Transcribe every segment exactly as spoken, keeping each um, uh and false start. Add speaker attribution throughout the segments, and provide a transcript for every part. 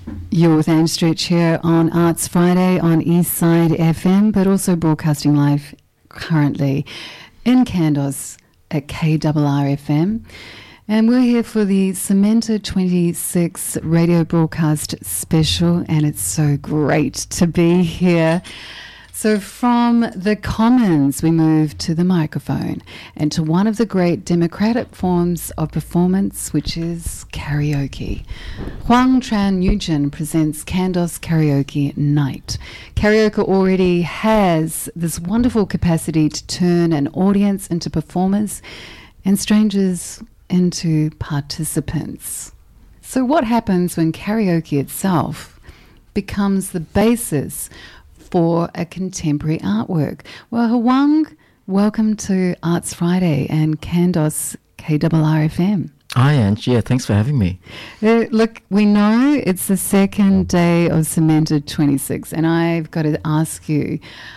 Speaker 1: You're with Anne Stretch here on Arts Friday on Eastside F M, but also broadcasting live currently in Kandos at K R R F M. And we're here for the Cementa twenty-six radio broadcast special, and it's so great to be here. So from the Commons, we move to the microphone and to one of the great democratic forms of performance, which is karaoke. Huang Tran Nugent presents Kandos Karaoke Night. Karaoke already has this wonderful capacity to turn an audience into performers and strangers into participants. So what happens when karaoke itself becomes the basis for a contemporary artwork? Well, Huang, welcome to Arts Friday and Kandos K R R F M.
Speaker 2: Hi, Ange. Yeah, thanks for having me.
Speaker 1: Uh, look, we know it's the second day of Cementa twenty-six, and I've got to ask you,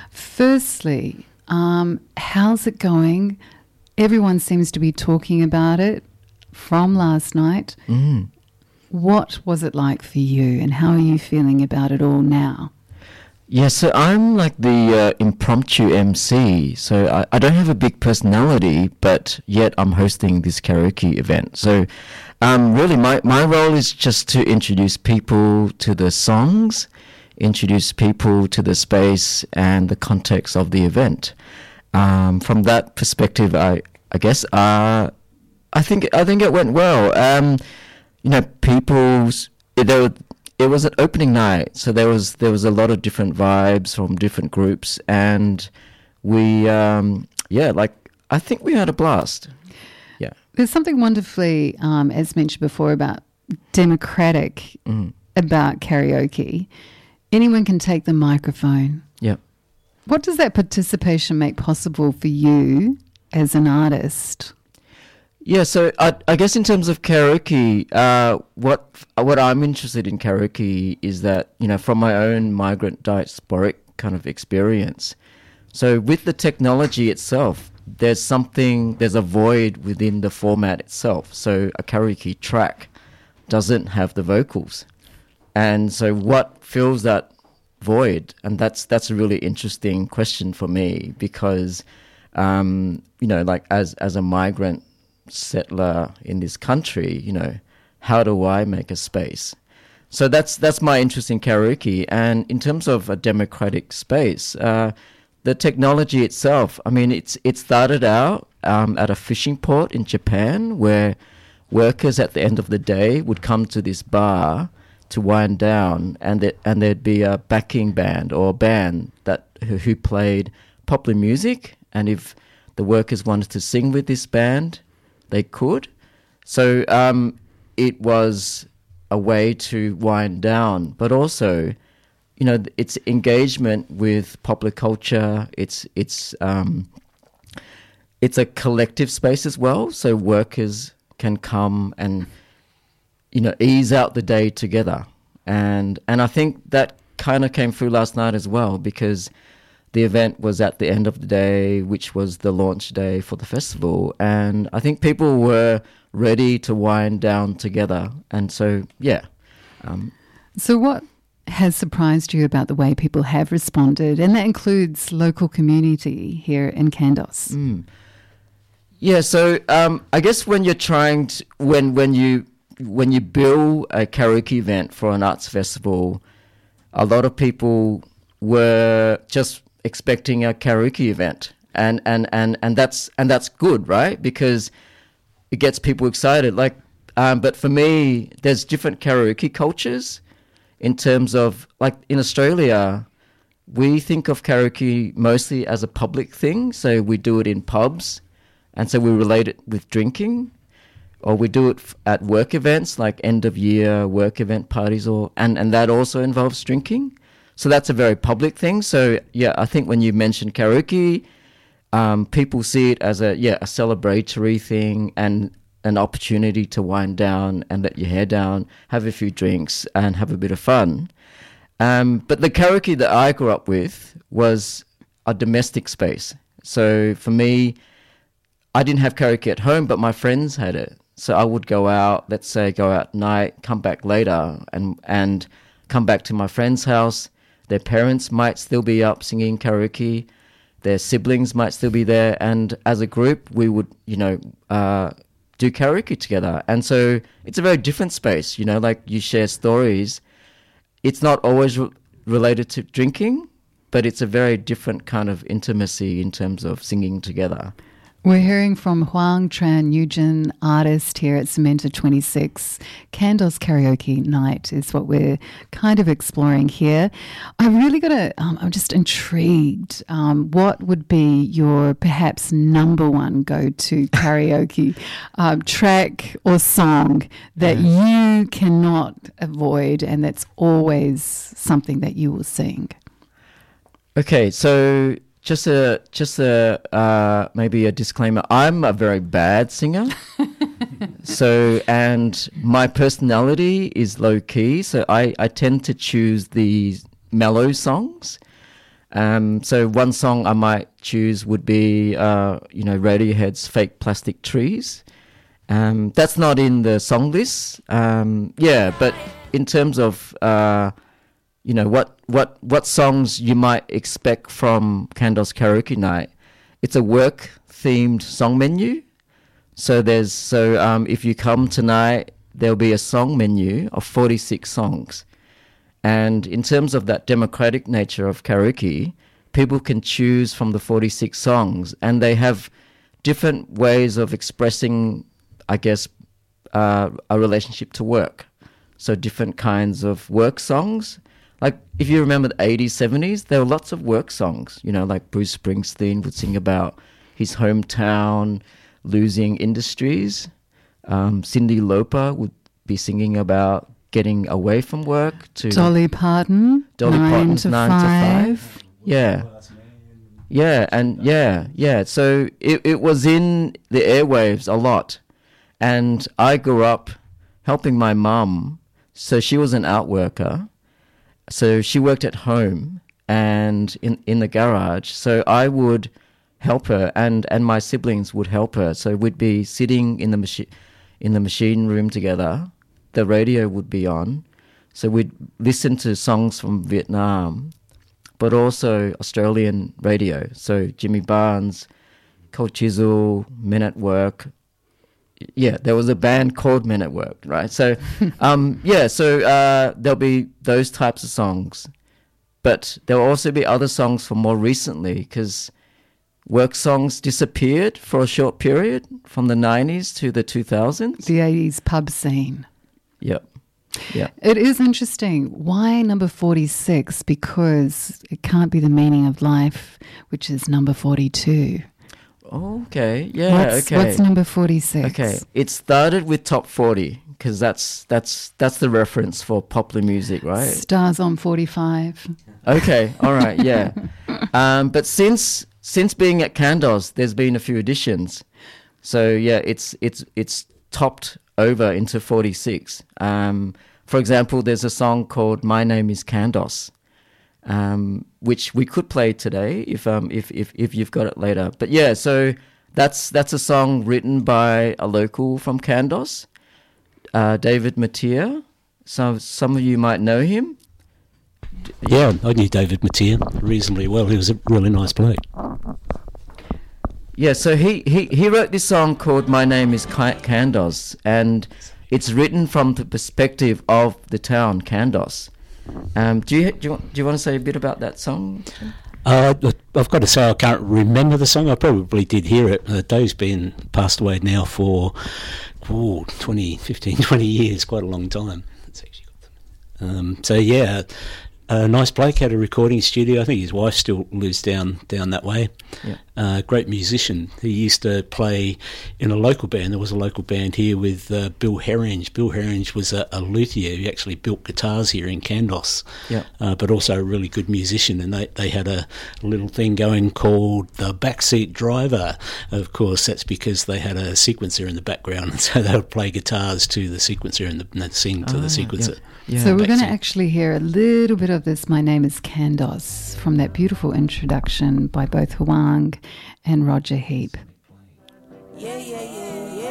Speaker 1: firstly, um, how's it going? Everyone seems to be talking about it from last night.
Speaker 2: Mm.
Speaker 1: What was it like for you, and how are you feeling about it all now?
Speaker 2: Yeah, so I'm like the uh, impromptu M C, so I, I don't have a big personality, but yet I'm hosting this karaoke event. So um, really my, my role is just to introduce people to the songs, introduce people to the space and the context of the event. Um, from that perspective, I I guess uh, I think I think it went well. Um, you know, people's there were. It was an opening night, so there was there was a lot of different vibes from different groups, and we um, yeah, like I think we had a blast. Yeah,
Speaker 1: there's something wonderfully, um, as mentioned before, about democratic
Speaker 2: mm.
Speaker 1: about karaoke. Anyone can take the microphone.
Speaker 2: Yeah.
Speaker 1: What does that participation make possible for you as an artist?
Speaker 2: Yeah, so I, I guess in terms of karaoke, uh, what what I'm interested in karaoke is that, you know, from my own migrant diasporic kind of experience. So with the technology itself, there's something, there's a void within the format itself. So a karaoke track doesn't have the vocals. And so what fills that void? And that's that's a really interesting question for me because, um, you know, like as as a migrant settler in this country, you know, how do I make a space? So that's that's my interest in karaoke. And in terms of a democratic space, uh, the technology itself, I mean, it's it started out um, at a fishing port in Japan where workers at the end of the day would come to this bar to wind down, and that and there'd be a backing band or a band that who, who played popular music, and if the workers wanted to sing with this band, they could. So um, it was a way to wind down, but also, you know, it's engagement with popular culture. It's it's um, it's a collective space as well. So workers can come and, you know, ease out the day together, and and I think that kind of came through last night as well because the event was at the end of the day, which was the launch day for the festival. And I think people were ready to wind down together. And so, yeah. Um,
Speaker 1: so what has surprised you about the way people have responded? And that includes local community here in Kandos.
Speaker 2: Mm. Yeah, so um, I guess when you're trying to, when, when you when you build a karaoke event for an arts festival, a lot of people were just expecting a karaoke event, and, and, and, and that's and that's good, right? Because it gets people excited. Like, um, but for me, there's different karaoke cultures in terms of, like in Australia, we think of karaoke mostly as a public thing. So we do it in pubs, and so we relate it with drinking, or we do it f- at work events like end of year work event parties, or and, and that also involves drinking. So that's a very public thing. So, yeah, I think when you mention karaoke, um, people see it as a, yeah, a celebratory thing and an opportunity to wind down and let your hair down, have a few drinks and have a bit of fun. Um, but the karaoke that I grew up with was a domestic space. So for me, I didn't have karaoke at home, but my friends had it. So I would go out, let's say go out at night, come back later and and come back to my friend's house. Their parents might still be up singing karaoke. Their siblings might still be there. And as a group, we would, you know, uh, do karaoke together. And so it's a very different space, you know, like you share stories. It's not always re- related to drinking, but it's a very different kind of intimacy in terms of singing together.
Speaker 1: We're hearing from Huang Tran Nugent, artist here at Cementa twenty-six. Candles Karaoke Night is what we're kind of exploring here. I really got to, um, I'm just intrigued. Um, what would be your perhaps number one go-to karaoke um, track or song that yeah. you cannot avoid and that's always something that you will sing?
Speaker 2: Okay, so... Just a, just a, uh, maybe a disclaimer. I'm a very bad singer. so, and my personality is low key. So I, I tend to choose the mellow songs. Um, so one song I might choose would be, uh, you know, Radiohead's Fake Plastic Trees. Um, that's not in the song list. Um, yeah, but in terms of, uh, you know, what, what, what songs you might expect from Candles Karaoke Night. It's a work-themed song menu. So there's so um, if you come tonight, there'll be a song menu of forty-six songs. And in terms of that democratic nature of karaoke, people can choose from the forty-six songs. And they have different ways of expressing, I guess, uh, a relationship to work. So different kinds of work songs. Like, if you remember the eighties, seventies, there were lots of work songs, you know, like Bruce Springsteen would sing about his hometown, losing industries. Um, Cyndi Lauper would be singing about getting away from work. To
Speaker 1: Dolly Parton,
Speaker 2: Dolly
Speaker 1: nine
Speaker 2: Parton's
Speaker 1: to
Speaker 2: nine
Speaker 1: five.
Speaker 2: to five. Yeah. Yeah, and yeah, yeah. So it, it was in the airwaves a lot. And I grew up helping my mum. So she was an out worker. So she worked at home and in, in the garage. So I would help her, and, and my siblings would help her. So we'd be sitting in the machi- in the machine room together. The radio would be on. So we'd listen to songs from Vietnam, but also Australian radio. So Jimmy Barnes, Cold Chisel, Men at Work. Yeah, there was a band called Men at Work, right? So, um, yeah, so uh, there'll be those types of songs. But there'll also be other songs from more recently, because work songs disappeared for a short period from the nineties to the two thousands.
Speaker 1: The eighties pub scene.
Speaker 2: Yep. Yeah.
Speaker 1: It is interesting. Why number forty-six? Because it can't be the meaning of life, which is number forty-two.
Speaker 2: Okay, yeah,
Speaker 1: what's,
Speaker 2: okay.
Speaker 1: What's number forty-six?
Speaker 2: Okay, it started with top forty, because that's that's that's the reference for popular music, right?
Speaker 1: Stars on forty-five.
Speaker 2: Okay, all right, yeah. um, but since since being at Candos, there's been a few additions. So yeah, it's it's it's topped over into forty-six. Um, for example, there's a song called "My Name Is Candos," um, which we could play today if um if, if if you've got it later. But yeah, so that's that's a song written by a local from Candos, uh, David Mattia. Some some of you might know him.
Speaker 3: Yeah, I knew David Mattia reasonably well. He was a really nice bloke.
Speaker 2: Yeah, so he, he, he wrote this song called "My Name Is Candos," and it's written from the perspective of the town Candos. Um, do you do you, do you want to say a bit about that song?
Speaker 3: Uh, I've got to say I can't remember the song. I probably did hear it. Uh, Dave's been passed away now for ooh, twenty, fifteen, twenty years, quite a long time. That's actually got them. Um, so yeah, a nice bloke, had a recording studio. I think his wife still lives down down that way. Yeah. Uh, great musician. He used to play in a local band. There was a local band here with uh, Bill Herringe. Bill Herringe was a, a luthier who actually built guitars here in Candos, yeah. uh, but also a really good musician. And they, they had a little thing going called the Backseat Driver. Of course, that's because they had a sequencer in the background, and so they would play guitars to the sequencer and, the, and they'd sing to ah, the sequencer.
Speaker 2: Yeah. Yeah.
Speaker 1: So we're going to actually hear a little bit of this "My Name is Candos" from that beautiful introduction by both Huang and Roger Heap.
Speaker 4: Yeah, yeah, yeah.